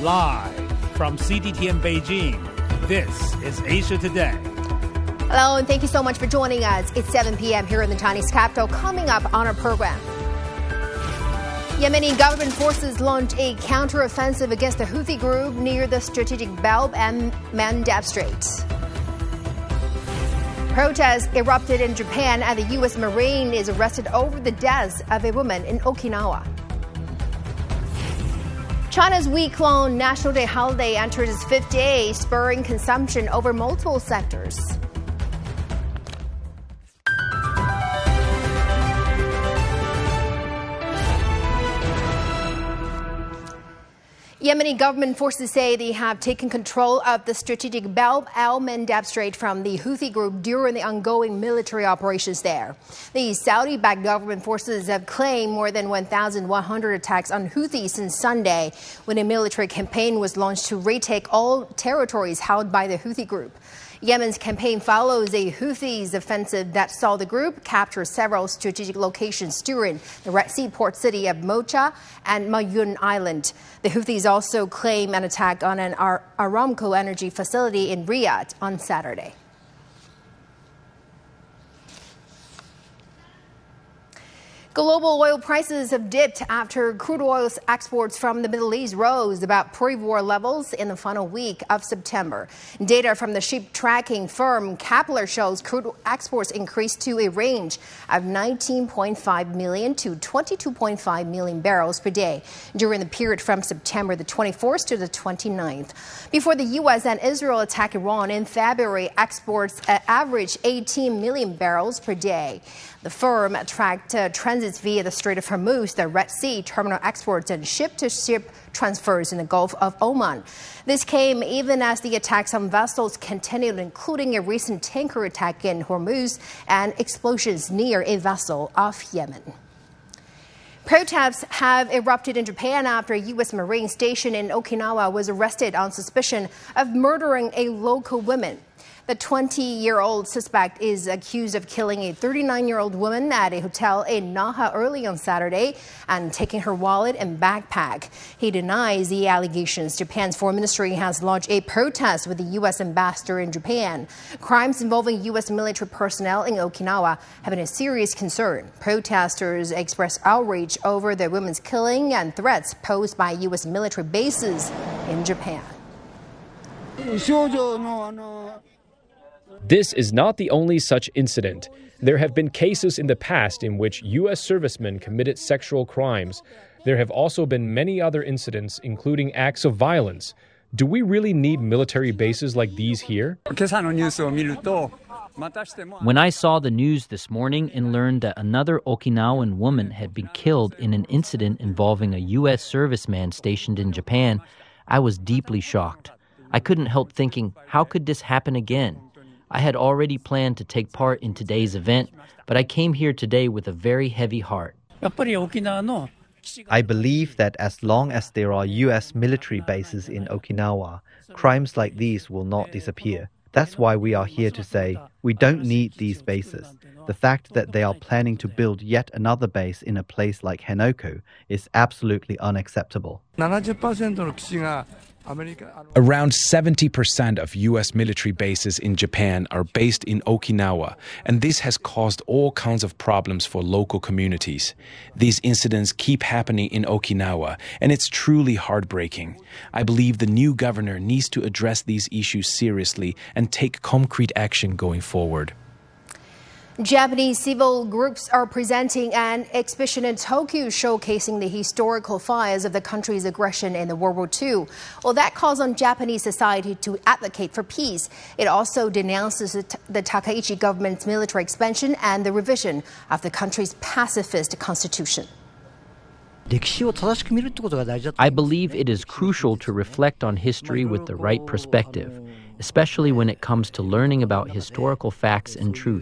Live from CGTN Beijing, this is Asia Today. Hello, and thank you so much for joining us. It's 7 p.m. here in the Chinese capital. Coming up on our program, Yemeni government forces launched a counter-offensive against the Houthi group near the strategic Bab and Mandab Strait. Protests erupted in Japan, and the U.S. Marine is arrested over the deaths of a woman in Okinawa. China's week-long National Day holiday enters its fifth day, spurring consumption over multiple sectors. Yemeni government forces say they have taken control of the strategic Bab al-Mandab Strait from the Houthi group during the ongoing military operations there. The Saudi-backed government forces have claimed more than 1,100 attacks on Houthis since Sunday, when a military campaign was launched to retake all territories held by the Houthi group. Yemen's campaign follows a Houthis offensive that saw the group capture several strategic locations during the Red Sea port city of Mocha and Mayun Island. The Houthis also claim an attack on an Aramco energy facility in Riyadh on Saturday. Global oil prices have dipped after crude oil exports from the Middle East rose about pre-war levels in the final week of September. Data from the ship tracking firm Kepler shows crude exports increased to a range of 19.5 million to 22.5 million barrels per day during the period from September the 24th to the 29th. Before the U.S. and Israel attacked Iran in February, exports averaged 18 million barrels per day. The firm tracked transits via the Strait of Hormuz, the Red Sea, terminal exports, and ship-to-ship transfers in the Gulf of Oman. This came even as the attacks on vessels continued, including a recent tanker attack in Hormuz and explosions near a vessel off Yemen. Protests have erupted in Japan after a U.S. Marine station in Okinawa was arrested on suspicion of murdering a local woman. The 20-year-old suspect is accused of killing a 39-year-old woman at a hotel in Naha early on Saturday and taking her wallet and backpack. He denies the allegations. Japan's foreign ministry has launched a protest with the U.S. ambassador in Japan. Crimes involving U.S. military personnel in Okinawa have been a serious concern. Protesters expressed outrage over the woman's killing and threats posed by U.S. military bases in Japan. This is not the only such incident. There have been cases in the past in which U.S. servicemen committed sexual crimes. There have also been many other incidents, including acts of violence. Do we really need military bases like these here? When I saw the news this morning and learned that another Okinawan woman had been killed in an incident involving a U.S. serviceman stationed in Japan, I was deeply shocked. I couldn't help thinking, how could this happen again? I had already planned to take part in today's event, but I came here today with a very heavy heart. I believe that as long as there are U.S. military bases in Okinawa, crimes like these will not disappear. That's why we are here to say we don't need these bases. The fact that they are planning to build yet another base in a place like Henoko is absolutely unacceptable. Around 70% of U.S. military bases in Japan are based in Okinawa, and this has caused all kinds of problems for local communities. These incidents keep happening in Okinawa, and it's truly heartbreaking. I believe the new governor needs to address these issues seriously and take concrete action going forward. Japanese civil groups are presenting an exhibition in Tokyo showcasing the historical fires of the country's aggression in the World War II. Well, that calls on Japanese society to advocate for peace. It also denounces the Takaichi government's military expansion and the revision of the country's pacifist constitution. I believe it is crucial to reflect on history with the right perspective, especially when it comes to learning about historical facts and truth.